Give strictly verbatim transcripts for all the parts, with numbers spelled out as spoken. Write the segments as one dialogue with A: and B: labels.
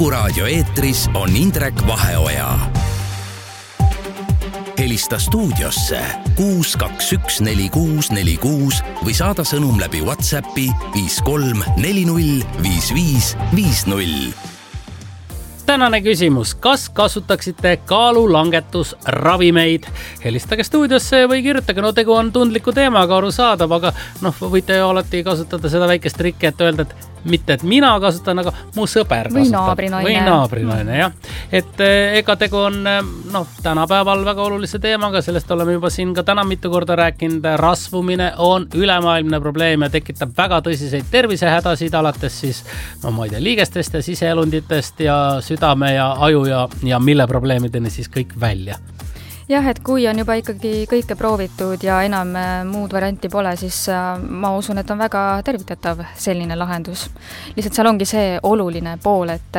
A: Kuku Raadio eetris on Indrek Vaheoja. Helista stuudiosse kuus kaks üks neli kuus neli kuus või saada sõnum läbi WhatsAppi viis kolm neli null viis viis viis null.
B: Tänane küsimus, kas kasutaksite kaalulangetusravimeid? Helistage stuudiosse või kirjutage, no tegu on tundliku teemaga arusaadav, aga noh, võite ju alati kasutada seda väikest trikki, et öelda, et mitte, et mina kasutan, aga mu sõber
C: või
B: kasutab.
C: Naabrinaine.
B: Või naabrinaine, jah. Et ega tegu on noh, tänapäeval väga olulise teemaga, sellest oleme juba siin ka täna mitu korda rääkinud. Rasvumine on ülemaailmne probleem ja tekitab väga tõsiseid tervisehädasid, alates siis, no ma ei tea, liigestest ja siseelunditest ja südame ja aju ja, ja mille probleemideni siis kõik välja.
C: Jah, et kui on juba ikkagi kõike proovitud ja enam muud varianti pole, siis ma usun, et on väga tervitatav selline lahendus. Lihtsalt seal ongi see oluline pool, et,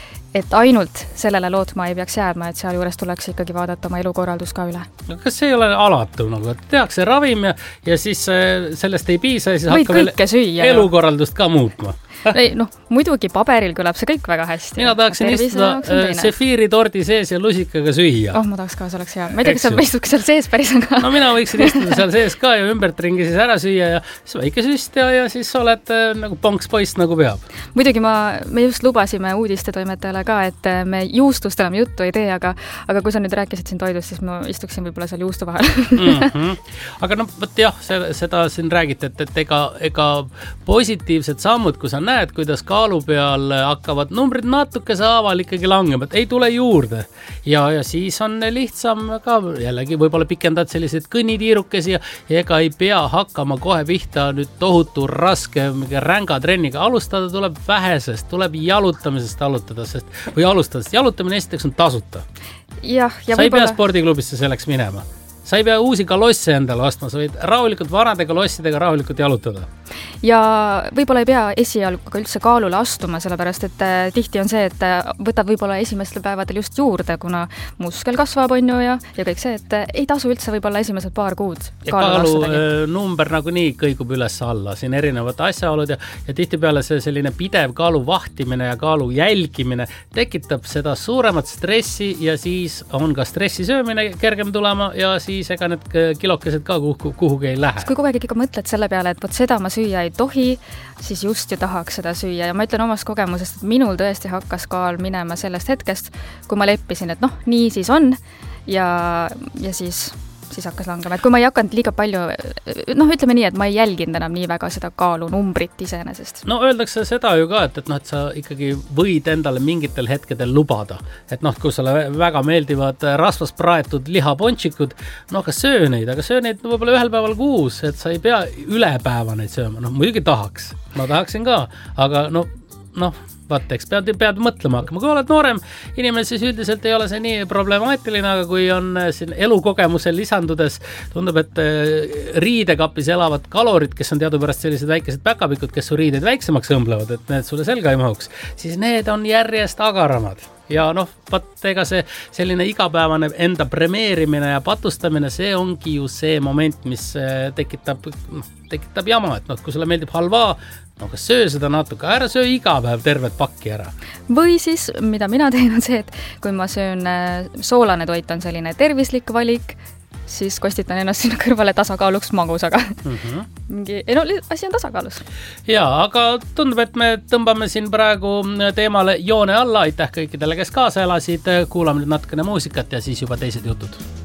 C: et ainult sellele lootma ei peaks jääma, et seal juures tuleks ikkagi vaadata oma elukorraldus ka üle.
B: Kas see ei ole alatu, nagu, et tehakse ravim ja, ja siis sellest ei piisa ja siis
C: võid
B: hakka veel elukorraldust ka muutma?
C: Ei, noh, muidugi paberil kõlab see kõik väga hästi.
B: Mina tahaksin istuda sefiiri tordi sees ja lusikaga süüa.
C: Oh, ma tahaks ka, see oleks hea. Ma ei tea, kas sa istuks seal sees päris aga.
B: No mina võiksin istuda seal sees ka ja ümbert ringi siis ära süüa ja siis väike süst ja, ja siis oled nagu ponks poist nagu peab. Muidugi
C: ma, me just lubasime uudistetoimetajale ka, et me juustust enam juttu ei tee, aga, aga kui sa nüüd rääkisid siin toidust, siis ma istuksin võib-olla seal juustu vahel.
B: mm-hmm. Aga no, võt jah, seda siin räägite, et, et ega, ega positiivsed sammud, kui sa näed, kuidas kaalu peal hakkavad numbrid natuke saaval ikkagi langevad, ei tule juurde ja, ja siis on lihtsam ka jällegi võib-olla pikendad sellised kõnnitiirukesi ja ega ei pea hakkama kohe pihta nüüd tohutu raske ränga trenniga. Alustada tuleb vähesest, tuleb jalutamisest alutada, sest, või alustada, sest jalutamine esiteks on tasuta.
C: Jah, ja
B: sa ei
C: võibolla...
B: pea spordiklubisse selleks minema. Sa ei pea uusi kalosse endale ostma, sa võid rahulikult vanade kalossidega rahulikult jalutada.
C: Ja võib-olla ei pea esialgu ka üldse kaalule astuma, sellepärast, et tihti on see, et võtab võib-olla esimestel päevadel just juurde, kuna muskel kasvab on ju ja, ja kõik see, et ei tasu üldse võib-olla esimesed paar kuud
B: ja kaalu number nagu nii kõigub üles alla, siin erinevad asjaolud ja, ja tihtipeale see selline pidev kaalu vahtimine ja kaalu jälgimine tekitab seda suuremat stressi ja siis on ka stressi söömine kergem tulema ja siis ega need kilokesed ka kuhu, kuhugi ei lähe.
C: Kui kogu aeg ikka mõtled selle peale, et võt seda ma süüa ei tohi, siis just ju tahaks seda süüa ja ma ütlen omast kogemusest, et minul tõesti hakkas kaal minema sellest hetkest, kui ma leppisin, et noh, nii siis on ja, ja siis, siis hakkas langema. Et kui ma ei hakanud liiga palju, noh, ütleme nii, et ma ei jälginud enam nii väga seda kaalu numbrit iseenesest.
B: No öeldakse seda ju ka, et, et noh, et sa ikkagi võid endale mingitel hetkedel lubada. Et noh, kui sulle väga meeldivad rasvas praetud lihapončikud, no aga söö neid, aga söö neid võib-olla ühel päeval kuus, et sa ei pea üle päeva neid sööma. Noh, muidugi tahaks. Ma tahaksin ka, aga noh, noh, vaat, eks pead, pead mõtlema hakkama. Kui oled noorem inimene, siis üldiselt ei ole see nii problemaatiline, aga kui on siin elukogemusel lisandudes, tundub, et riidekapis elavad kalorid, kes on teadupärast sellised väikesed päkapikud, kes su riideid väiksemaks õmblevad, et need sulle selga ei mahuks, siis need on järjest agaramad. Ja noh, pat ega see selline igapäevane enda premeerimine ja patustamine, see ongi ju see moment, mis tekitab, tekitab jama, et noh, kui sulle meeldib halva, no kas söö seda natuke, ära söö iga päev tervet pakki ära.
C: Või siis, mida mina teen, on see, et kui ma söön soolane toit on selline tervislik valik, siis kostitan ennast sinna kõrvale tasakaaluks magusaga. Mm-hmm. Mingi, no asi on tasakaalus.
B: Jaa, aga tundub, et me tõmbame siin praegu teemale joone alla. Aitäh kõikidele, kes kaasa elasid. Kuulame nüüd natukene muusikat ja siis juba teised jutud.